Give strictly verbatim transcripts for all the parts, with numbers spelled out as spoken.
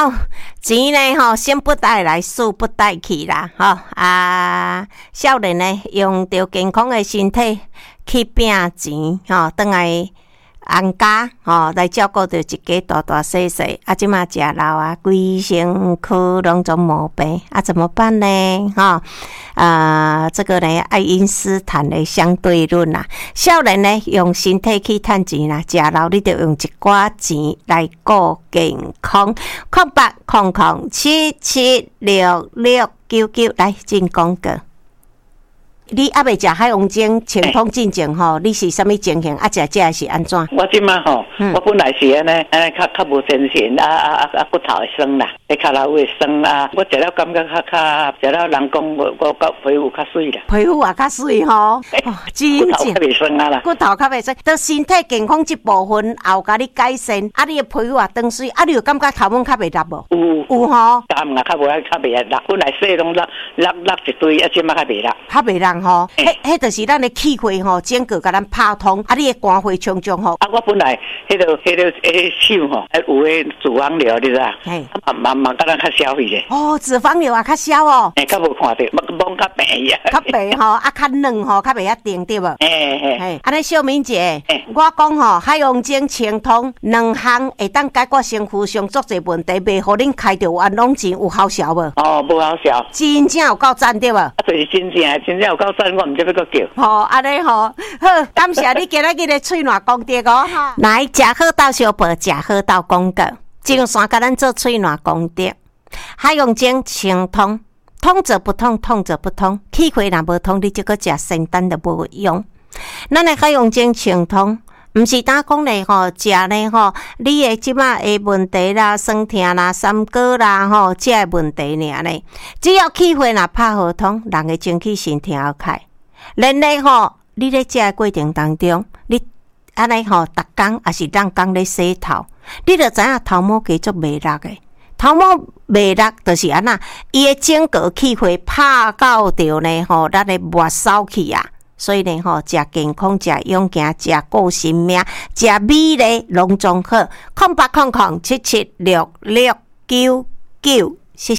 好，钱呢吼，先不带来，事不带去啦，吼啊，少年呢用着健康的身体去拼钱，吼，等来安家，吼来照顾着一家大大小小，啊，即马食老啊，规身躯拢总毛病，啊，怎么办呢？吼啊，这个呢，爱因斯坦的相对论啦，少年呢用身体去趁钱啦，食老你就用一寡钱来顾健康。空八空空七七六六九九，来进广告。你还未食海洋精清通进前吼，你是啥物情形？啊，食这是安怎？ 我即马吼，我本来是安尼，安尼较较无精神，啊啊啊啊，骨头会酸啦，迄骹头会酸啊，我食了感觉较较，食了人讲我我个皮肤较水啦， 皮肤也较水吼，哦，真正骨头较袂酸啊啦， 骨头较袂酸，到身体健康这部分也有甲你改善，啊，你的皮肤也长水，啊，你有感觉头毛较袂落无？ 有有吼， 干啊较无较袂落，本来洗拢落落落一堆，啊，即马较袂落， 较袂落吼，迄迄就是咱的气血吼，整个甲咱拍通，啊，你的肝血充足吼。 啊，我本来迄个迄个迄手吼，还有迄脂肪瘤，你知道？嘿，啊嘛嘛，敢若较消去咧。 哦，脂肪瘤也较消哦。 诶，较无看到，摸较白呀。 较白吼，啊，较嫩吼，较袂遐定对无？ 嘿嘿嘿， 安尼小敏姐，我讲吼，海洋精清通两项会当解决身躯上足侪问题，袂互恁开着冤枉钱，有效效无？ 哦，无效效， 真正有够赞对无？啊， 就是真正真正有够赞，我毋知要阁叫。 吼，安尼吼，好，感谢你今仔日的喙暖功德哦，哈。来，食好到小报，食好到广告，金山甲咱做喙暖功德，海洋精清通。通则不通，通则不通。气血若无通，你即个食仙丹就无用。咱的海洋精清通，毋是单讲咧吼，食咧吼，你的即马的问题啦、酸痛啦、三高啦吼，这个问题尔咧。只要气血若拍好通，人的精气神挺好开。然后吼，你咧食的过程当中，你安尼吼，逐工也是咱工咧洗头，你就知影头毛加足袂落的。头毛袂落，就是安那，伊的整个气血拍到着呢吼，咱的末梢去啊。所以呢吼，食健康、食勇健、食顾生命、食美丽，拢总好。空八空空七七六六九九，谢谢。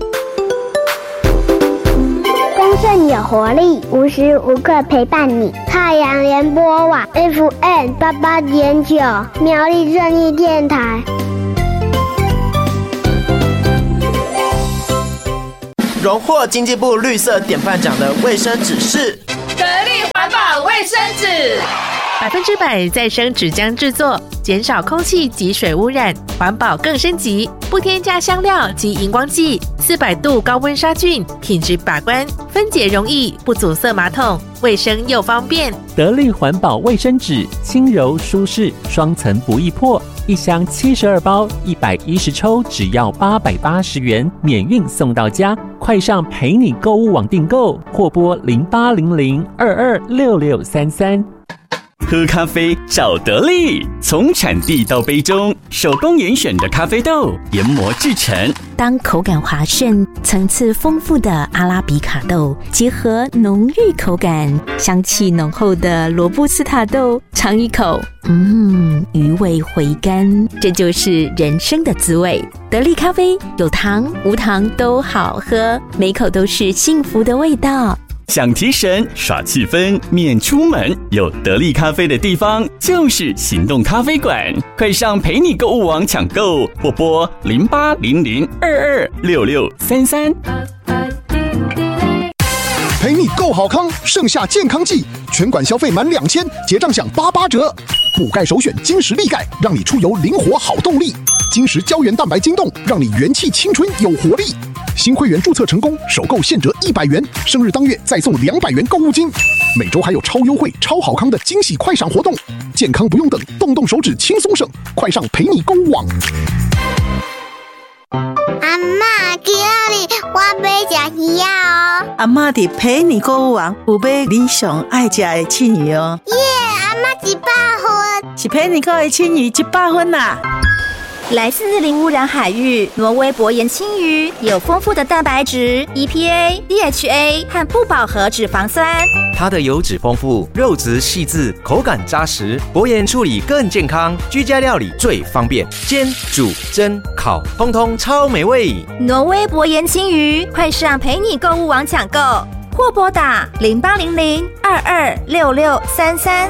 丰盛有活力，无时无刻陪伴你。太阳联播网 F M 八八点九，苗栗正义电台。 荣获经济部绿色典范奖的卫生纸是得力环保卫生纸， 百分之百再生纸浆制作，减少空气及水污染，环保更升级，不添加香料及荧光剂，四百度高温杀菌，品质把关，分解容易，不阻塞马桶，卫生又方便。 得力环保卫生纸，轻柔舒适，双层不易破。一箱七十二包，一百一十抽，只要八百八十元，免运送到家。快上陪你购物网订购，或拨零八零零二二六六三三。 喝咖啡找得力，从产地到杯中，手工严选的咖啡豆研磨制成。 当口感滑顺、层次丰富的阿拉比卡豆结合浓郁口感、香气浓厚的罗布斯塔豆，尝一口，嗯，余味回甘，这就是人生的滋味。得力咖啡有糖无糖都好喝，每口都是幸福的味道。 想提神耍气氛免出门，有得力咖啡的地方就是行动咖啡馆，快上陪你购物网抢购，或拨零八零零二二六六三三。 陪你购好康，盛夏健康季，全馆消费满两千，结账享八八折。补钙首选金石力钙，让你出游灵活好动力。金石胶原蛋白晶冻，让你元气青春有活力。新会员注册成功，首购现折一百元，生日当月再送两百元购物金。每周还有超优惠、超好康的惊喜快闪活动，健康不用等，动动手指轻松省，快上陪你购物网。 阿嬷，今日我要吃鱼啊哦！ 阿嬷伫陪你购物网有买你上爱吃的青鱼哦。 耶，阿嬷一百分， 是陪你购的青鱼一百分啦！ 来自零污染海域，挪威薄盐青鱼有丰富的蛋白质、E P A、D H A 和不饱和脂肪酸。 它的油脂丰富，肉质细致，口感扎实，薄盐处理更健康，居家料理最方便，煎、煮、蒸、烤，通通超美味。 挪威薄盐青鱼，快上陪你购物网抢购，或拨打零八零零二二六六三三。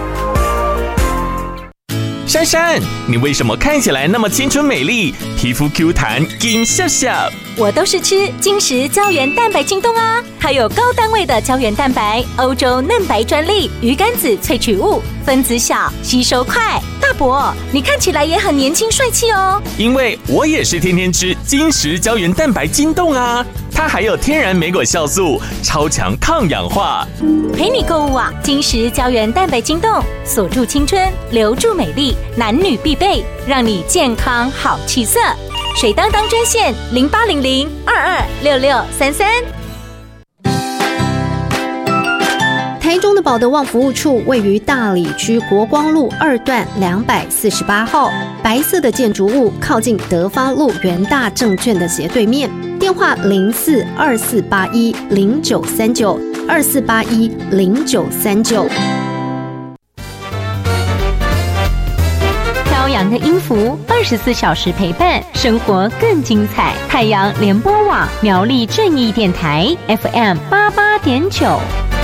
珊珊，你为什么看起来那么青春美丽，皮肤 Q 弹，金笑笑？ 我都是吃金石胶原蛋白晶冻啊，它有高单位的胶原蛋白，欧洲嫩白专利，鱼肝子萃取物，分子小，吸收快。大伯，你看起来也很年轻帅气哦。 因为我也是天天吃金石胶原蛋白晶冻啊，它还有天然莓果酵素，超强抗氧化。 陪你购物网，金石胶原蛋白晶冻，锁住青春，留住美丽，男女必备，让你健康好气色。水当当专线零八零零二二六六三三。 台中的保德旺服务处位于大里区国光路二段两百四十八号，白色的建筑物靠近德芳路元大证券的斜对面。电话零四二四八一零九三九二四八一零九三九。 飘扬的音符，二十四小时陪伴，生活更精彩。太阳联播网苗栗正义电台 F M 八八点九。